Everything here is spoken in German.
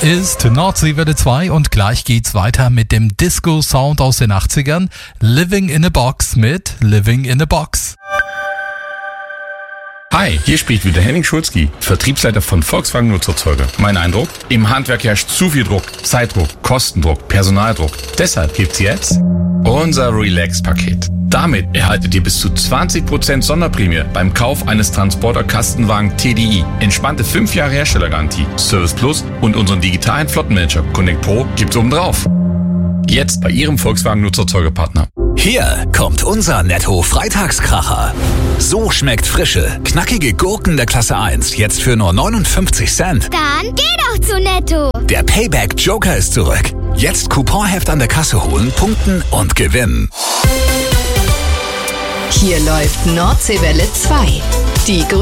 ist Nordseewelle 2 und gleich geht's weiter mit dem Disco-Sound aus den 80ern. Living in a Box mit Living in a Box. Hi, hier spricht wieder Henning Schulzki, Vertriebsleiter von Volkswagen Nutzerzeuger. Mein Eindruck? Im Handwerk herrscht zu viel Druck, Zeitdruck, Kostendruck, Personaldruck. Deshalb gibt's jetzt unser Relax-Paket. Damit erhaltet ihr bis zu 20% Sonderprämie beim Kauf eines Transporter-Kastenwagen TDI. Entspannte 5 Jahre Herstellergarantie, Service Plus und unseren digitalen Flottenmanager Connect Pro gibt's obendrauf. Jetzt bei Ihrem Volkswagen Nutzerzeugerpartner. Hier kommt unser Netto-Freitagskracher. So schmeckt frische, knackige Gurken der Klasse 1 jetzt für nur 59 Cent. Dann geh doch zu Netto. Der Payback-Joker ist zurück. Jetzt Couponheft an der Kasse holen, punkten und gewinnen. Hier läuft Nordseewelle 2. Die